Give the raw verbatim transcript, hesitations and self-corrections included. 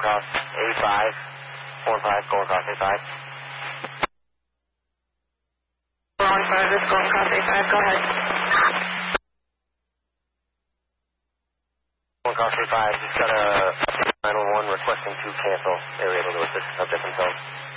across A five, four and five, going across A five. four one five is going across A five, go ahead. Going across A five, just got a nine one one requesting to cancel. They were able to assist the subject themselves.